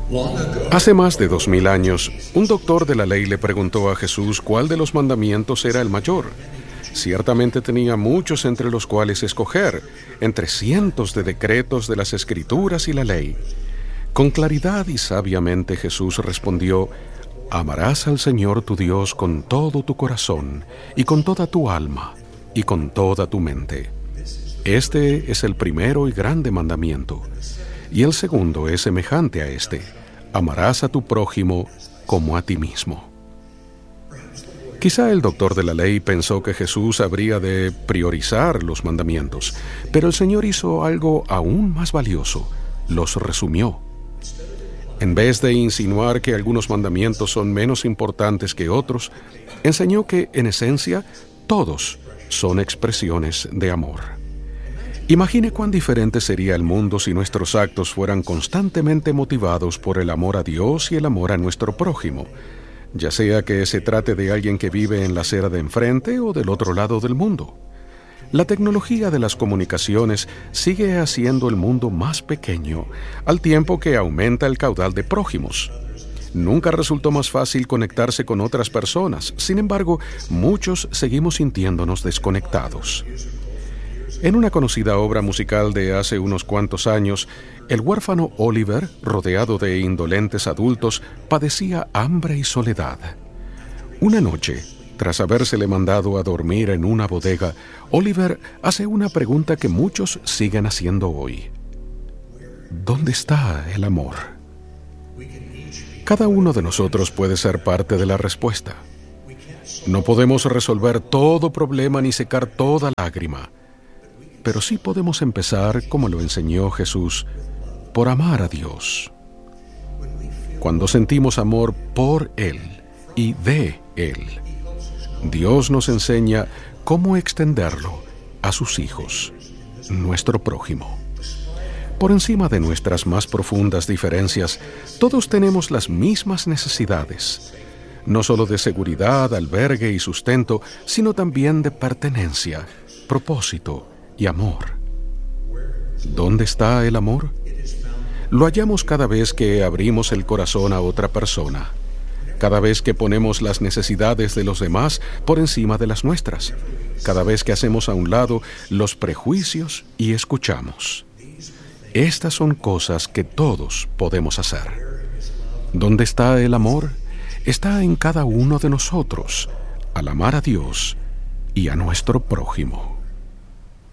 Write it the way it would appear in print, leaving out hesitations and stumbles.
Hace más de 2000 años, un doctor de la ley le preguntó a Jesús cuál de los mandamientos era el mayor. Ciertamente tenía muchos entre los cuales escoger, entre cientos de decretos de las Escrituras y la ley. Con claridad y sabiamente Jesús respondió: amarás al Señor tu Dios con todo tu corazón, y con toda tu alma, y con toda tu mente. Este es el primero y grande mandamiento. Y el segundo es semejante a este: amarás a tu prójimo como a ti mismo. Quizá el doctor de la ley pensó que Jesús habría de priorizar los mandamientos, pero el Señor hizo algo aún más valioso: los resumió. En vez de insinuar que algunos mandamientos son menos importantes que otros, enseñó que, en esencia, todos son expresiones de amor. Imagine cuán diferente sería el mundo si nuestros actos fueran constantemente motivados por el amor a Dios y el amor a nuestro prójimo, ya sea que se trate de alguien que vive en la acera de enfrente o del otro lado del mundo. La tecnología de las comunicaciones sigue haciendo el mundo más pequeño, al tiempo que aumenta el caudal de prójimos. Nunca resultó más fácil conectarse con otras personas, sin embargo, muchos seguimos sintiéndonos desconectados. En una conocida obra musical de hace unos cuantos años, el huérfano Oliver, rodeado de indolentes adultos, padecía hambre y soledad. Una noche, tras habérsele mandado a dormir en una bodega, Oliver hace una pregunta que muchos siguen haciendo hoy: ¿dónde está el amor? Cada uno de nosotros puede ser parte de la respuesta. No podemos resolver todo problema ni secar toda lágrima, pero sí podemos empezar, como lo enseñó Jesús, por amar a Dios. Cuando sentimos amor por Él y de Él, Dios nos enseña cómo extenderlo a sus hijos, nuestro prójimo. Por encima de nuestras más profundas diferencias, todos tenemos las mismas necesidades, no solo de seguridad, albergue y sustento, sino también de pertenencia, propósito y amor. ¿Dónde está el amor? Lo hallamos cada vez que abrimos el corazón a otra persona, cada vez que ponemos las necesidades de los demás por encima de las nuestras, cada vez que hacemos a un lado los prejuicios y escuchamos. Estas son cosas que todos podemos hacer. ¿Dónde está el amor? Está en cada uno de nosotros, al amar a Dios y a nuestro prójimo.